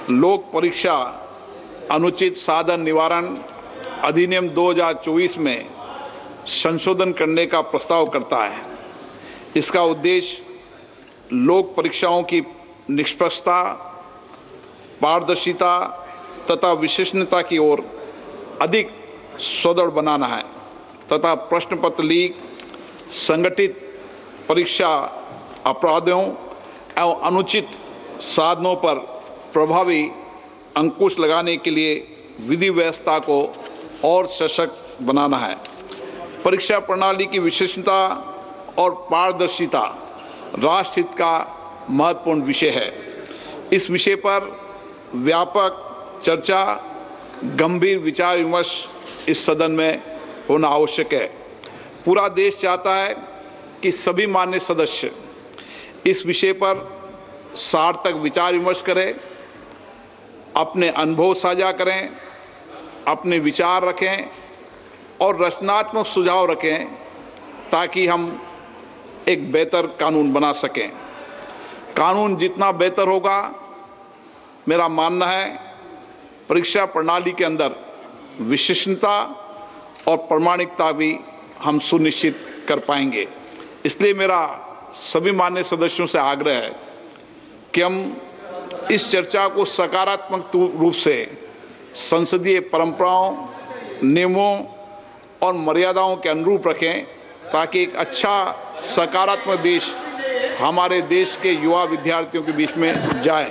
लोक परीक्षा अनुचित साधन निवारण अधिनियम 2024 में संशोधन करने का प्रस्ताव करता है। इसका उद्देश्य लोक परीक्षाओं की निष्पक्षता, पारदर्शिता तथा विश्वसनीयता की ओर अधिक सुदृढ़ बनाना है तथा प्रश्न पत्र लीक, संगठित परीक्षा अपराधों एवं अनुचित साधनों पर प्रभावी अंकुश लगाने के लिए विधि व्यवस्था को और सशक्त बनाना है। परीक्षा प्रणाली की विश्वसनीयता और पारदर्शिता राष्ट्रहित का महत्वपूर्ण विषय है। इस विषय पर व्यापक चर्चा, गंभीर विचार विमर्श इस सदन में होना आवश्यक है। पूरा देश चाहता है कि सभी मान्य सदस्य इस विषय पर सार्थक विचार विमर्श करें, अपने अनुभव साझा करें, अपने विचार रखें और रचनात्मक सुझाव रखें ताकि हम एक बेहतर कानून बना सकें। कानून जितना बेहतर होगा, मेरा मानना है परीक्षा प्रणाली के अंदर विश्वसनीयता और प्रामाणिकता भी हम सुनिश्चित कर पाएंगे। इसलिए मेरा सभी मान्य सदस्यों से आग्रह है कि हम इस चर्चा को सकारात्मक रूप से संसदीय परंपराओं, नियमों और मर्यादाओं के अनुरूप रखें ताकि एक अच्छा सकारात्मक देश हमारे देश के युवा विद्यार्थियों के बीच में जाए।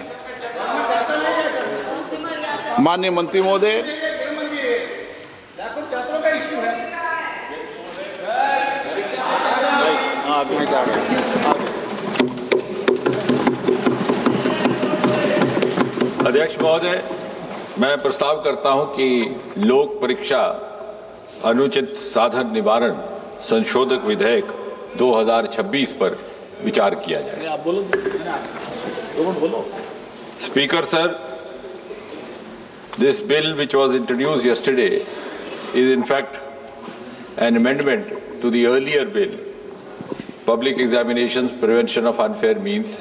माननीय मंत्री महोदय, अध्यक्ष महोदय, मैं प्रस्ताव करता हूं कि लोक परीक्षा अनुचित साधन निवारण संशोधक विधेयक 2026 पर विचार किया जाए। आप बोलो। Speaker sir, this bill which was introduced yesterday is in fact an amendment to the earlier bill, Public Examinations Prevention of Unfair Means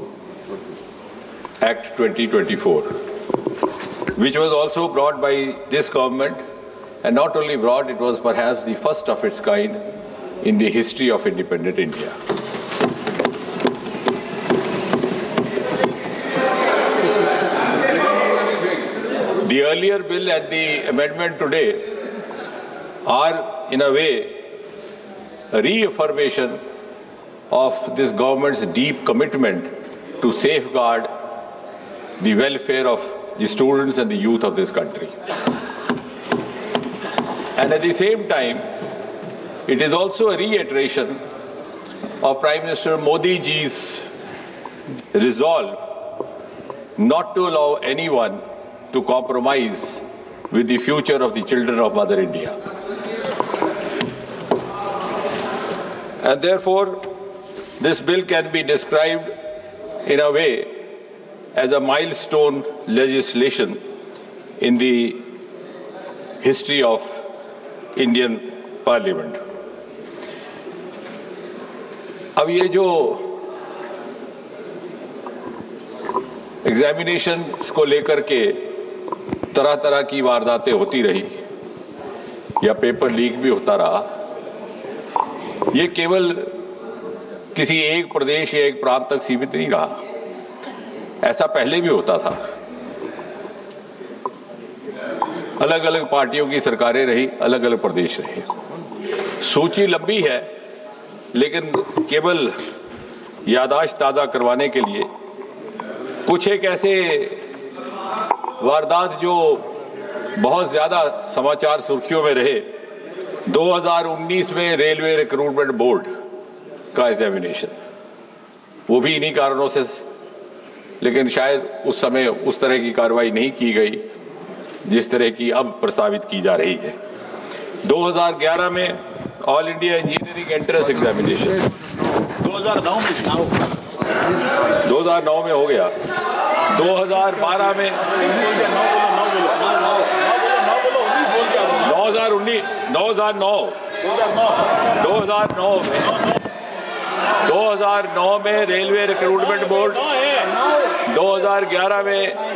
Act 2024, which was also brought by this government, and not only brought, it was perhaps the first of its kind in the history of independent India. The earlier bill and the amendment today are, in a way, a reaffirmation of this government's deep commitment to safeguard the welfare of the students and the youth of this country. And at the same time, it is also a reiteration of Prime Minister Modi ji's resolve not to allow anyone to compromise with the future of the children of Mother India. And therefore, this bill can be described in a way as a milestone legislation in the history of Indian Parliament. अब ये जो examination को लेकर के तरह तरह की वारदातें होती रही या पेपर लीक भी होता रहा, ये केवल किसी एक प्रदेश या एक प्रांत तक सीमित नहीं रहा। ऐसा पहले भी होता था। अलग अलग पार्टियों की सरकारें रही, अलग अलग प्रदेश रहे। सूची लंबी है, लेकिन केवल याददाश्त ताज़ा करवाने के लिए कुछ एक ऐसे वारदात जो बहुत ज्यादा समाचार सुर्खियों में रहे। 2019 में रेलवे रिक्रूटमेंट बोर्ड का एग्जामिनेशन, वो भी इन्हीं कारणों से, लेकिन शायद उस समय उस तरह की कार्रवाई नहीं की गई जिस तरह की अब प्रस्तावित की जा रही है। 2011 में all India engineering entrance examination 2009 में हो गया। 2012 में 2009 में रेलवे रिक्रूटमेंट बोर्ड, 2011 में